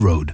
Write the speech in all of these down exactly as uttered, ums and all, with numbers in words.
Road.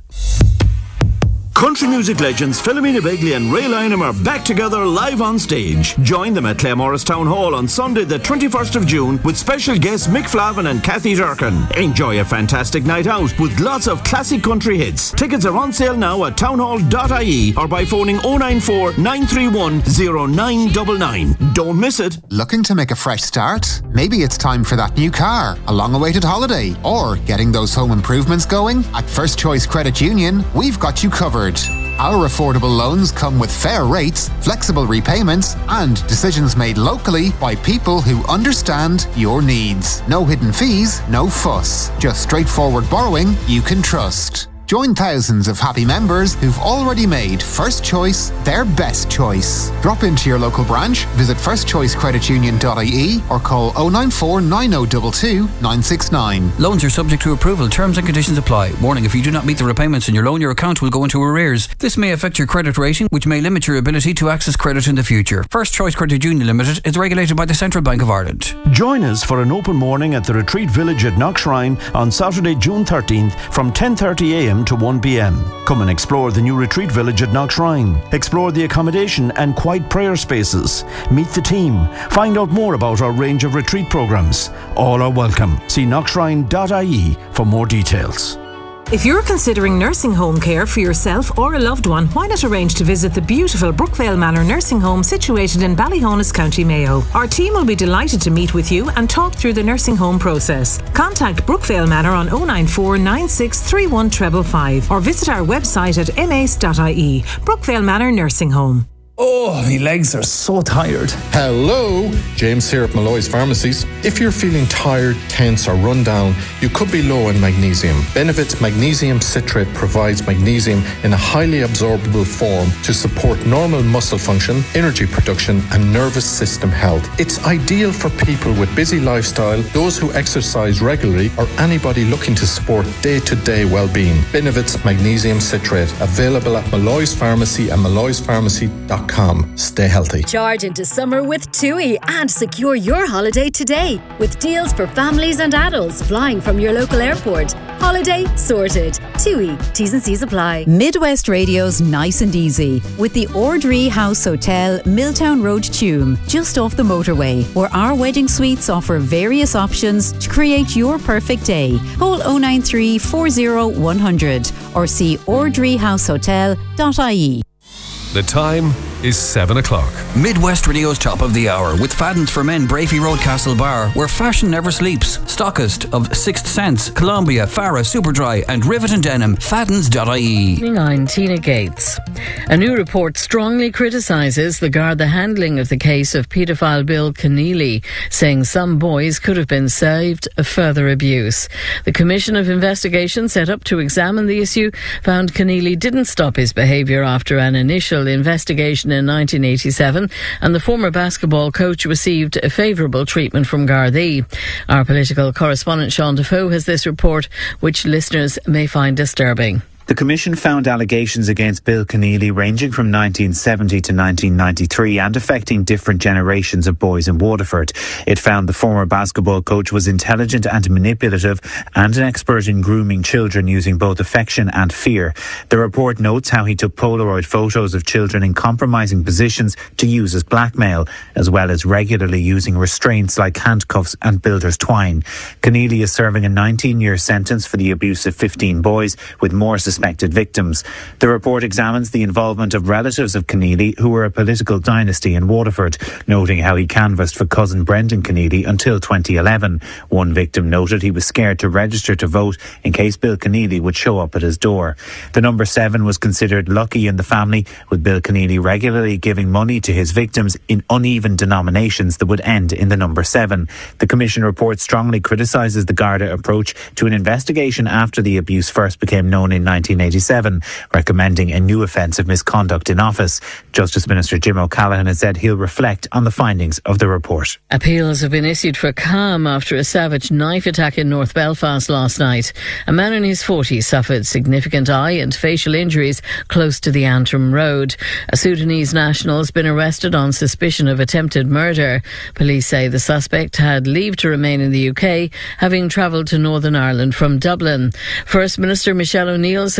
Country music legends Philomena Begley and Ray Lynham are back together live on stage. Join them at Claremorris Town Hall on Sunday the twenty-first of June with special guests Mick Flavin and Kathy Durkin. Enjoy a fantastic night out with lots of classic country hits. Tickets are on sale now at townhall dot I E or by phoning oh nine four, nine three one, oh nine nine nine. Don't miss it. Looking to make a fresh start? Maybe it's time for that new car, a long-awaited holiday, or getting those home improvements going? At First Choice Credit Union, we've got you covered. Our affordable loans come with fair rates, flexible repayments, and decisions made locally by people who understand your needs. No hidden fees, no fuss. Just straightforward borrowing you can trust. Join thousands of happy members who've already made First Choice their best choice. Drop into your local branch, visit first choice credit union dot I E or call oh nine four, nine oh two two, nine six nine. Loans are subject to approval. Terms and conditions apply. Warning, if you do not meet the repayments in your loan, your account will go into arrears. This may affect your credit rating, which may limit your ability to access credit in the future. First Choice Credit Union Limited is regulated by the Central Bank of Ireland. Join us for an open morning at the Retreat Village at Knockshrine on Saturday, June thirteenth from ten thirty a m to one p m. Come and explore the new Retreat Village at Knockshrine. Explore the accommodation and quiet prayer spaces. Meet the team. Find out more about our range of retreat programs. All are welcome. See knockshrine dot I E for more details. If you're considering nursing home care for yourself or a loved one, why not arrange to visit the beautiful Brookvale Manor Nursing Home situated in Ballyhonus, County Mayo. Our team will be delighted to meet with you and talk through the nursing home process. Contact Brookvale Manor on oh nine four, nine six three one five five five or visit our website at m a c e dot I E. Brookvale Manor Nursing Home. Oh, my legs are so tired. Hello, James here at Malloy's Pharmacies. If you're feeling tired, tense or run down, you could be low in magnesium. Benefit's magnesium citrate provides magnesium in a highly absorbable form to support normal muscle function, energy production and nervous system health. It's ideal for people with busy lifestyle, those who exercise regularly or anybody looking to support day-to-day well-being. Benefit's magnesium citrate, available at Malloy's Pharmacy and malloys pharmacy dot com. Stay healthy. Charge into summer with TUI and secure your holiday today with deals for families and adults flying from your local airport. Holiday sorted. TUI. T's and C's apply. Midwest Radio's Nice and Easy with the Ordree House Hotel, Milltown Road, Tuam, just off the motorway, where our wedding suites offer various options to create your perfect day. Call oh nine three, four oh, one hundred or see ordree house hotel dot I E. The time is seven o'clock. Midwest Radio's Top of the Hour with Fadden's for Men, Brafey Road, Castlebar, where fashion never sleeps. Stockist of Sixth Sense, Columbia, Farah, Superdry and Rivet and Denim. Faddens dot I E. I'm Tina Gates. A new report strongly criticises the Garda handling of the case of paedophile Bill Keneally, saying some boys could have been saved of further abuse. The Commission of Investigation set up to examine the issue found Keneally didn't stop his behaviour after an initial investigation in nineteen eighty-seven, and the former basketball coach received a favourable treatment from Gardaí. Our political correspondent Sean Defoe has this report, which listeners may find disturbing. The Commission found allegations against Bill Keneally ranging from nineteen seventy to nineteen ninety-three and affecting different generations of boys in Waterford. It found the former basketball coach was intelligent and manipulative and an expert in grooming children using both affection and fear. The report notes how he took Polaroid photos of children in compromising positions to use as blackmail, as well as regularly using restraints like handcuffs and builder's twine. Keneally is serving a nineteen-year sentence for the abuse of fifteen boys, with more suspected victims. The report examines the involvement of relatives of Keneally, who were a political dynasty in Waterford, noting how he canvassed for cousin Brendan Keneally until twenty eleven. One victim noted he was scared to register to vote in case Bill Keneally would show up at his door. The number seven was considered lucky in the family, with Bill Keneally regularly giving money to his victims in uneven denominations that would end in the number seven. The Commission report strongly criticises the Garda approach to an investigation after the abuse first became known in nineteen eighty-seven, recommending a new offence of misconduct in office. Justice Minister Jim O'Callaghan has said he'll reflect on the findings of the report. Appeals have been issued for calm after a savage knife attack in North Belfast last night. A man in his forties suffered significant eye and facial injuries close to the Antrim Road. A Sudanese national has been arrested on suspicion of attempted murder. Police say the suspect had leave to remain in the U K, having travelled to Northern Ireland from Dublin. First Minister Michelle O'Neill